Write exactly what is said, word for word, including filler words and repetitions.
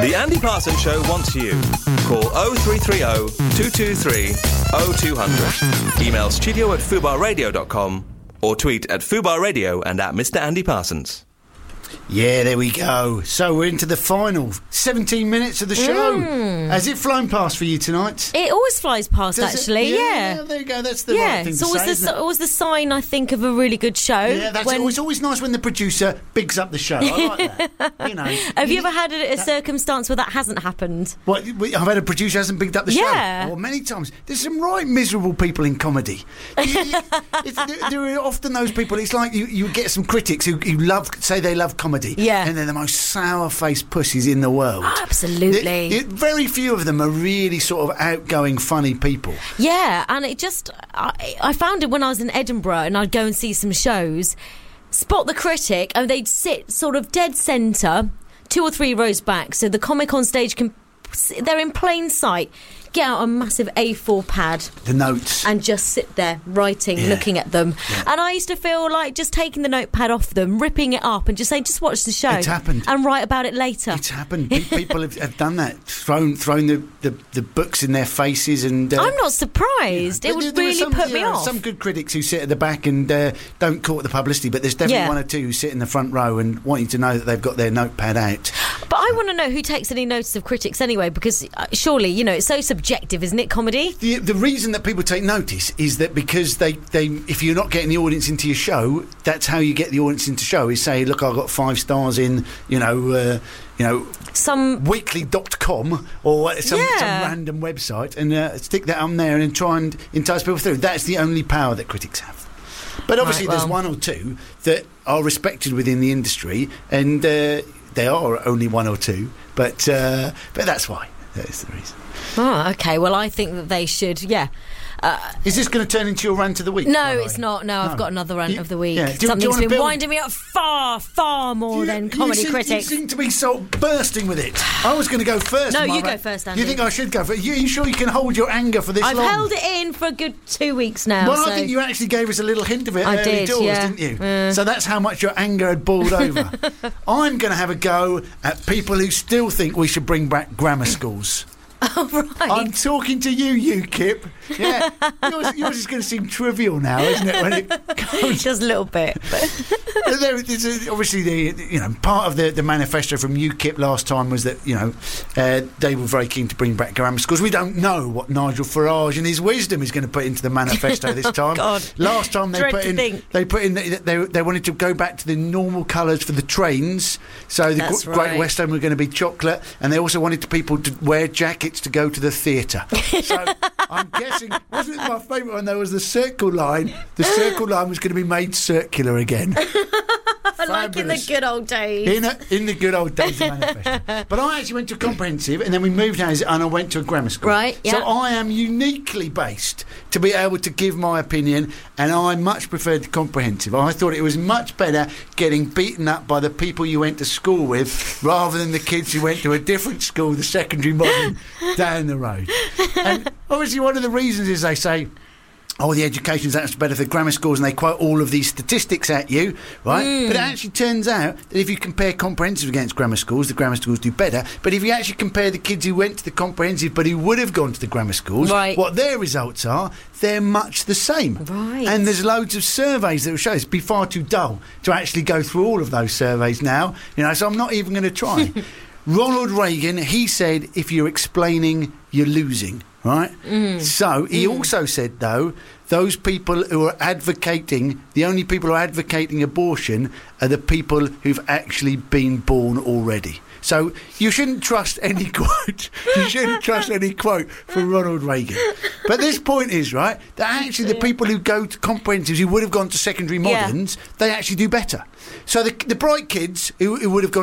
The Andy Parsons Show wants you. Call oh three three oh, two two three, oh two hundred. Email studio at fubar radio dot com or tweet at Fubar Radio and at Mister Andy Parsons. Yeah, there we go. So we're into the final seventeen minutes of the show. Mm. Has it flown past for you tonight? It always flies past, Does it? actually, Yeah, yeah. yeah, there you go. That's the yeah, right thing it's to always say, the, isn't it? always the sign, I think, of a really good show. Yeah, that's when... it. It's always nice when the producer bigs up the show. I like that. You know. Have you ever had a, a circumstance where that hasn't happened? What, I've had a producer who hasn't bigged up the Yeah. show. Oh, many times. There's some right miserable people in comedy. You- you- it's, there, there are often those people. It's like you, you get some critics who, who love, say they love comedy, Yeah. and they're the most sour-faced pussies in the world. Absolutely. It- it- very few of them are really sort of outgoing, funny people. Yeah, and it just... I, I found it when I was in Edinburgh and I'd go and see some shows, spot the critic, and they'd sit sort of dead centre, two or three rows back, so the comic on stage can... They're in plain sight. Get out a massive A four pad. The notes. And just sit there writing, Yeah. looking at them. Yeah. And I used to feel like just taking the notepad off them, ripping it up and just saying, just watch the show. It's happened. And write about it later. It's happened. Pe- People have, have done that, thrown thrown the, the, the books in their faces, and uh, I'm not surprised. you know, It would there- there are really some, put you me know, off. Some good critics who sit at the back and uh, don't court the publicity, but there's definitely Yeah. one or two who sit in the front row and want you to know that they've got their notepad out. But I want to know who takes any notice of critics anyway, because uh, surely, you know, it's so subjective, isn't it, comedy? The, the reason that people take notice is that because they, they if you're not getting the audience into your show, that's how you get the audience into show, is say, look, I've got five stars in, you know, uh, you know, Some... weekly dot com or some, Yeah. some random website, and uh, stick that on there and try and entice people through. That's the only power that critics have. But obviously Right, there's well. one or two that are respected within the industry, and uh, they are only one or two, but uh, but that's why. That's the reason. Oh, okay. Well, I think that they should, yeah. Uh, Is this going to turn into your rant of the week? no, by the it's way? not. No, I've No. got another rant You- of the week. yeah. Do you- do you Something's wanna been build- winding me up far, far more You- than you comedy seem, critics. You seem to be so bursting with it. I was going to go first. No, in my you go rant. first, Andy. You think I should go first? You, you sure you can hold your anger for this I've long? held it in for a good two weeks now. Well, so. I think you actually gave us a little hint of it I early did, doors, yeah. didn't you? Yeah. So that's how much your anger had boiled over. I'm going to have a go at people who still think we should bring back grammar schools. Oh, right. I'm talking to you, UKIP. Yeah, yours, yours is going to seem trivial now, isn't it? When it comes, Just a little bit. But there, there's a, obviously the you know part of the, the manifesto from UKIP last time was that you know uh, they were very keen to bring back grammar schools. We don't know what Nigel Farage and his wisdom is going to put into the manifesto this time. God. Last time they Dread put to in think. they put in that they they wanted to go back to the normal colours for the trains. So the That's Gr- Great right. Western were going to be chocolate, and they also wanted to people to wear jackets to go to the theatre. So I'm guessing, wasn't it my favourite one? There was the circle line. The circle line was going to be made circular again. like in the Fabulous. good old days. In, a, in the good old days of manifesto. But I actually went to a comprehensive, and then we moved houses, and I went to a grammar school. Right, yeah. So I am uniquely based to be able to give my opinion, and I much preferred the comprehensive. I thought it was much better getting beaten up by the people you went to school with rather than the kids who went to a different school, the secondary modern, down the road. And obviously one of the reasons is they say, oh, the education's actually better for grammar schools, and they quote all of these statistics at you, right? Mm. But it actually turns out that if you compare comprehensive against grammar schools, the grammar schools do better. But if you actually compare the kids who went to the comprehensive but who would have gone to the grammar schools, Right. what their results are, they're much the same. Right. And there's loads of surveys that will show. It'd be far too dull to actually go through all of those surveys now, you know, so I'm not even going to try. Ronald Reagan, he said, if you're explaining, you're losing, right? Mm. So he also said, though, those people who are advocating, the only people who are advocating abortion are the people who've actually been born already. So you shouldn't trust any quote. You shouldn't trust any quote from Ronald Reagan. But this point is, right, that actually the people who go to comprehensives, who would have gone to secondary Yeah. moderns, they actually do better. So the, the bright kids who, who would have gone